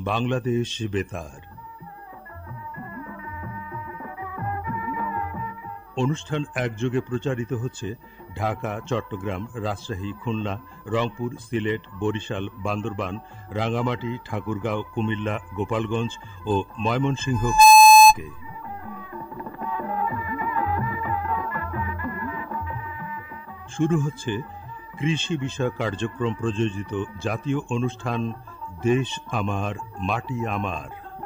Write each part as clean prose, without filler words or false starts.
বাংলাদেশ বেতার। অনুষ্ঠান একযোগে প্রচারিত হচ্ছে ঢাকা, চট্টগ্রাম, রাজশাহী, খুলনা, রংপুর, সিলেট, বরিশাল, বান্দরবান, রাঙ্গামাটি, ঠাকুরগাঁও, কুমিল্লা, গোপালগঞ্জ ও ময়মনসিংহ। শুরু হচ্ছে কৃষি বিষয়ক কার্যক্রম প্রযোজিত জাতীয় অনুষ্ঠান দেশ আমার মাটি আমার।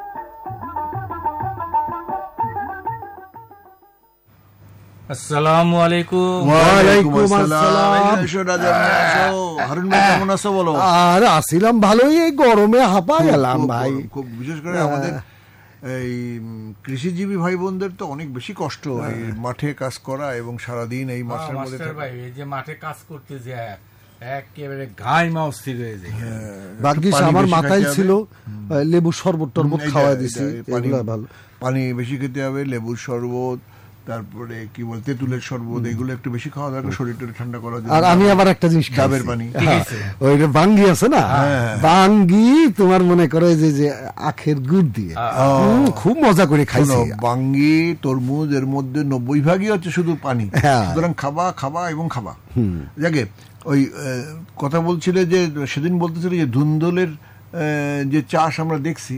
আসসালামু আলাইকুম। ওয়ালাইকুম আসসালাম। হারুন ভাই কেমন আছো বলো? আর আসিলাম ভালোই, এই গরমে হাঁপা গেলাম ভাই। খুব বিশেষ করে আমাদের এই কৃষিজীবী ভাই বোনদের তো অনেক বেশি কষ্ট, এই মাঠে কাজ করা এবং সারাদিন এই মাঠের মধ্যে ভাই এই যে মাঠে কাজ করতে যায় একেবারে ঘাই মাউস ঠিক হয়ে যায়। ভাগ্যিস আমার মাথায় ছিল লেবু শরবত টরবত খাওয়া দিছি, পানি বেশি খেতে হবে, লেবুর শরবত, তারপরে কি বল তেঁতুলের শরবত, এগুলো একটু বেশি খাওয়া দরকার শরীরটা ঠান্ডা করার জন্য। আর আমি আবার একটা জিনিস ডাবের পানি, ওই বাঙ্গি আছে না, বাঙ্গি তোমার মনে করে যে আখের গুড় দিয়ে খুব মজা করে খাইছি। বাঙ্গি তরমুজ এর মধ্যে 90% হচ্ছে শুধু পানি, সুতরাং খাবা খাবা এবং খাবা। যাকে ওই কথা বলছিলে যে সেদিন বলতেছিলে যে ধুন্দলের যে চাষ আমরা দেখছি,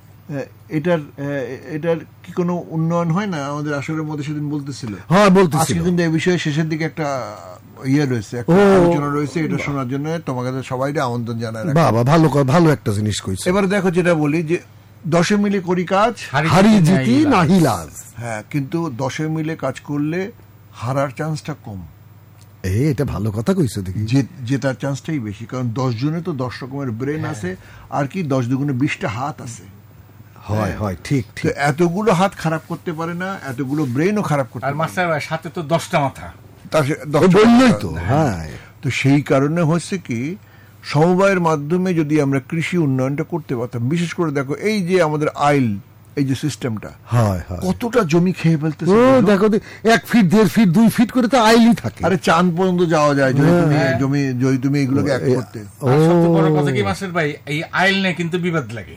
এটার কি কোনো উন্নয়ন হয় না আমাদের আসরের মধ্যে? সেদিন বলতেছিল। হ্যাঁ বলতেছিল। কিন্তু এই বিষয়ে শেষের দিকে একটা ইয়ে রয়েছে, আলোচনা রয়েছে, এটা শোনার জন্য তোমাকে সবাই আমন্ত্রণ জানায়। বাবা ভালো একটা জিনিস কইছো। এবার দেখো যেটা বলি যে 10 মিলে করি কাজ, হারি জিতি নাহি লাজ। হ্যাঁ, কিন্তু 10 মিলে কাজ করলে হারার চান্সটা কম। এটা ভালো কথা কইছো। দেখি জেতার চান্সটাই বেশি, কারণ 10 জনে তো 10 রকমের ব্রেন আছে, আর কি 10 দুগুণে 20টা হাত আছে। হয় ঠিক ঠিক। এতগুলো হাত খারাপ করতে পারে না, এতগুলো ব্রেনও খারাপ করতে পারে। আর মাস্টার ভাই সাথে তো 10টা মাথা, বললেই তো। হ্যাঁ, তো সেই কারণে হচ্ছে কি সমবায়ের মাধ্যমে যদি আমরা কৃষি উন্নয়নটা করতে পারতাম, বিশেষ করে দেখো এই যে আমাদের আইল, এই যে সিস্টেমটা কতটা জমি খেয়ে ফেলতেছে। দেখো 1 ফিট 1.5 ফিট 2 ফিট করে তো আইলই থাকে। আরে চাঁদ পর্যন্ত যাওয়া যায় যদি তুমি এগুলোকে এক করতে। সবচেয়ে বড় কথা কি মাস্টার ভাই, এই আইল নিয়ে কিন্তু বিবাদ লাগে,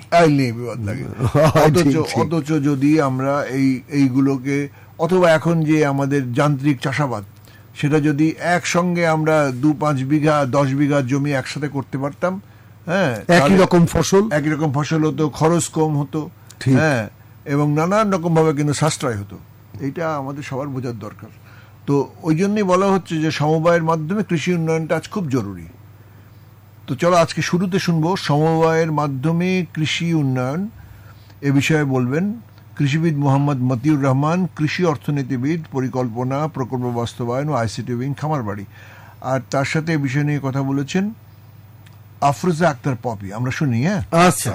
অথচ যদি আমরা এইগুলোকে, অথবা এখন যে আমাদের যান্ত্রিক চাষাবাদ, সেটা যদি একসঙ্গে আমরা 2-5 বিঘা 10 বিঘা জমি একসাথে করতে পারতাম, হ্যাঁ, একই রকম ফসল হতো, খরচ কম হতো, হ্যাঁ, এবং নানান রকম ভাবে কিন্তু সাশ্রয় হতো। এইটা আমাদের সবার বোঝার দরকার। তো ওই জন্যই বলা হচ্ছে যে সমবায়ের মাধ্যমে কৃষি উন্নয়নটা আজ খুব জরুরি। তো চলো আজকে শুরুতে শুনবো সমবায়ের মাধ্যমে কৃষি উন্নয়ন, এ বিষয়ে বলবেন কৃষিবিদ মোহাম্মদ মতিউর রহমান, কৃষি অর্থনীতিবিদ, পরিকল্পনা, প্রকল্প বাস্তবায়ন ও আইসিটি উইং, খামারবাড়ি। আর তার সাথে এই বিষয় নিয়ে কথা বলেছেন আফরোজা আক্তার পপি। আমরা শুনি। হ্যাঁ, আচ্ছা।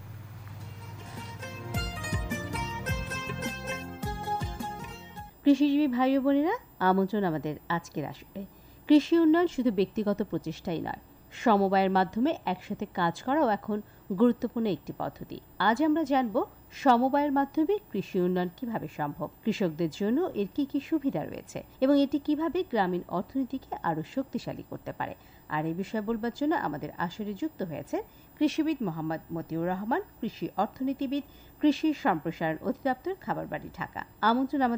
কৃষিজীবী ভাই ও বোনেরা, আমন্ত্রণ আমাদের আজকের আসরে। কৃষি উন্নয়ন শুধু ব্যক্তিগত প্রচেষ্টাই নয়, সমবায়ের মাধ্যমে একসাথে কাজ করাও এখন গুরুত্বপূর্ণ একটি পদ্ধতি। আজ আমরা জানব সমবায়ের মাধ্যমে কৃষি উন্নয়ন কিভাবে সম্ভব, কৃষকদের জন্য এর কি কি সুবিধা রয়েছে এবং এটি কিভাবে গ্রামীণ অর্থনীতিকে আরো শক্তিশালী করতে পারে। আর এই বিষয়ে বলবার জন্য আমাদের আসরে যুক্ত হয়েছে কৃষিবিদ মোহাম্মদ মতিউর রহমান, কৃষি অর্থনীতিবিদ, কৃষি সম্প্রসারণ অধিদপ্তর, খামারবাড়ি, ঢাকা। আমন্ত্রণ আমাদের